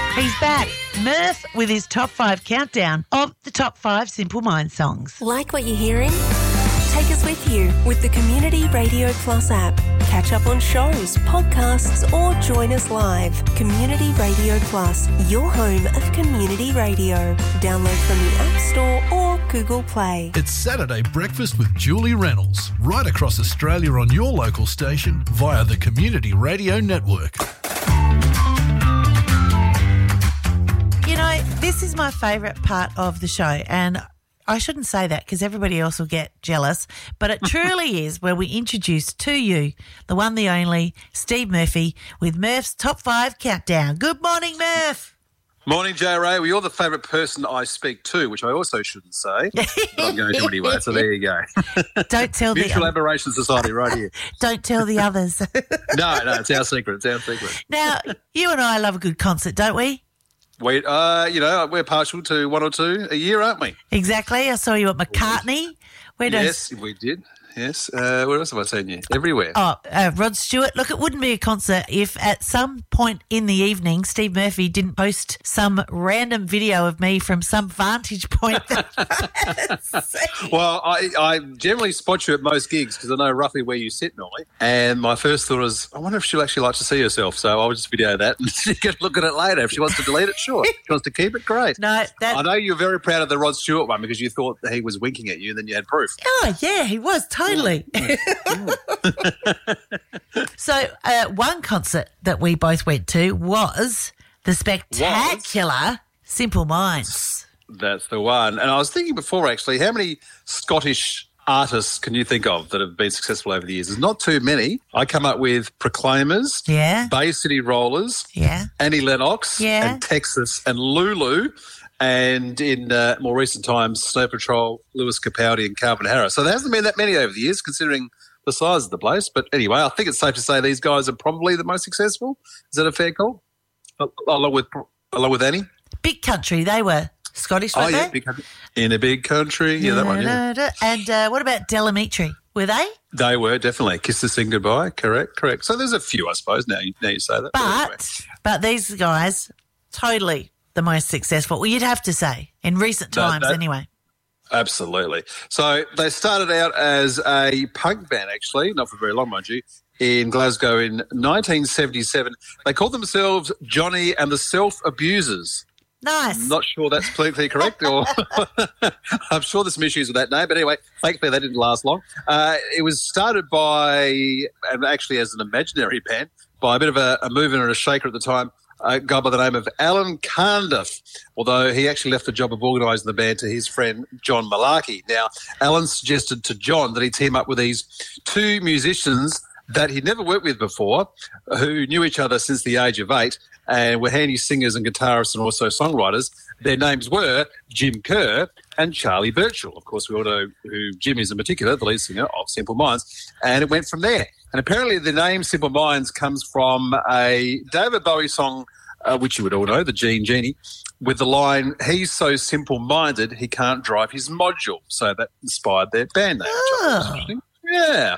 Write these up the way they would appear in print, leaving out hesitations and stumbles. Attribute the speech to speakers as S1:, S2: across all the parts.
S1: He's back. Murph with his top 5 countdown of the top 5 Simple Minds songs.
S2: Like what you're hearing? Take us with you with the Community Radio Plus app. Catch up on shows, podcasts, or join us live. Community Radio Plus, your home of community radio. Download from the App Store or Google Play.
S3: It's Saturday Breakfast with Julie Reynolds, right across Australia on your local station via the Community Radio Network.
S1: You know, this is my favourite part of the show, and I shouldn't say that because everybody else will get jealous, but it truly is where we introduce to you the one, the only, Steve Murphy with Murph's Top 5 Countdown. Good morning, Murph.
S4: Morning, J. Ray. Well, you're the favourite person I speak to, which I also shouldn't say, but I'm going to anyway, so there you go.
S1: Don't tell the
S4: Mutual Admiration Society right here.
S1: Don't tell the others.
S4: No, it's our secret. It's our secret.
S1: Now, you and I love a good concert, don't we?
S4: We're partial to one or two a year, aren't we?
S1: Exactly. I saw you at McCartney.
S4: Yes, we did. Yes. Where else have I seen you? Everywhere.
S1: Oh, Rod Stewart. Look, it wouldn't be a concert if at some point in the evening Steve Murphy didn't post some random video of me from some vantage point.
S4: Well, I generally spot you at most gigs because I know roughly where you sit normally. And my first thought was, I wonder if she'll actually like to see herself. So I'll just video that and she can look at it later. If she wants to delete it, sure. If she wants to keep it, great.
S1: No,
S4: I know you're very proud of the Rod Stewart one because you thought that he was winking at you and then you had proof.
S1: Oh, yeah, he was. Totally. So one concert that we both went to was the spectacular Simple Minds.
S4: That's the one. And I was thinking before, actually, how many Scottish artists can you think of that have been successful over the years? There's not too many. I come up with Proclaimers, Bay City Rollers, Annie Lennox, and Texas, and Lulu. And in more recent times, Snow Patrol, Lewis Capaldi and Calvin Harris. So there hasn't been that many over the years, considering the size of the place. But anyway, I think it's safe to say these guys are probably the most successful. Is that a fair call? Along with Annie?
S1: Big Country, they were Scottish, weren't they?
S4: Big Country. In a Big Country. Yeah, that one, yeah.
S1: And what about Delamitri? Were they?
S4: They were, definitely. Kiss the Sing Goodbye, correct. So there's a few, I suppose, now you say that.
S1: But these guys, totally the most successful. Well, you'd have to say, in recent times anyway.
S4: Absolutely. So they started out as a punk band, actually, not for very long, mind you, in Glasgow in 1977. They called themselves Johnny and the Self-Abusers.
S1: Nice.
S4: I'm not sure that's politically correct, or I'm sure there's some issues with that name, but anyway, thankfully they didn't last long. It was started by, and actually as an imaginary band, by a bit of a mover and a shaker at the time, a guy by the name of Alan Cardiff, although he actually left the job of organising the band to his friend John Malarkey. Now, Alan suggested to John that he team up with these two musicians that he'd never worked with before, who knew each other since the age of 8 and were handy singers and guitarists and also songwriters. Their names were Jim Kerr and Charlie Birchall. Of course, we all know who Jim is in particular, the lead singer of Simple Minds, and it went from there. And apparently the name Simple Minds comes from a David Bowie song, which you would all know, the Genie, with the line, he's so simple-minded he can't drive his module. So that inspired their band name.
S1: Oh.
S4: Yeah.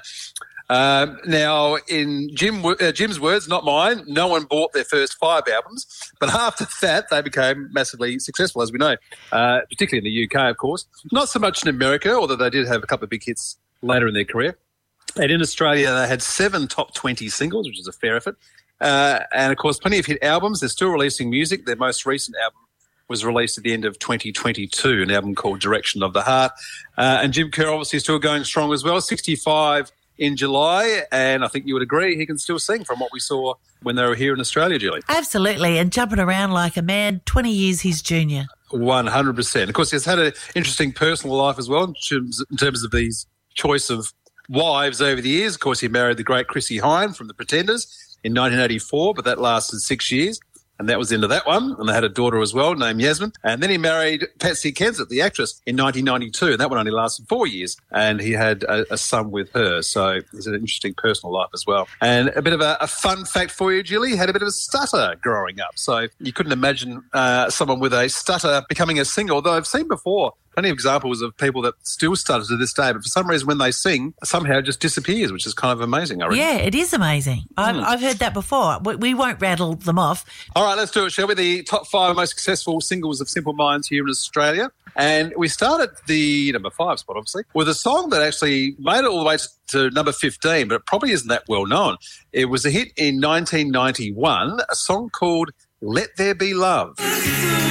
S4: Now, in Jim's words, not mine, no one bought their first 5 albums, but after that they became massively successful, as we know, particularly in the UK, of course. Not so much in America, although they did have a couple of big hits later in their career. And in Australia, they had 7 top 20 singles, which is a fair effort. And, of course, plenty of hit albums. They're still releasing music. Their most recent album was released at the end of 2022, an album called Direction of the Heart. And Jim Kerr obviously is still going strong as well, 65 in July, and I think you would agree he can still sing from what we saw when they were here in Australia, Julie.
S1: Absolutely, and jumping around like a man, 20 years his junior.
S4: 100%. Of course, he's had an interesting personal life as well in terms of these choice of wives over the years. Of course, he married the great Chrissie Hynde from The Pretenders in 1984, but that lasted 6 years. And that was the end of that one. And they had a daughter as well named Yasmin. And then he married Patsy Kensit, the actress, in 1992. And that one only lasted 4 years. And he had a son with her. So he's an interesting personal life as well. And a bit of a fun fact for you, Julie, he had a bit of a stutter growing up. So you couldn't imagine someone with a stutter becoming a singer. Although I've seen before plenty of examples of people that still stutter to this day, but for some reason when they sing, somehow it just disappears, which is kind of amazing, I reckon.
S1: Yeah, it is amazing. I've heard that before. We won't rattle them off.
S4: All right, let's do it, shall we? The top 5 most successful singles of Simple Minds here in Australia. And we start at the number 5 spot, obviously, with a song that actually made it all the way to number 15, but it probably isn't that well known. It was a hit in 1991, a song called Let There Be Love.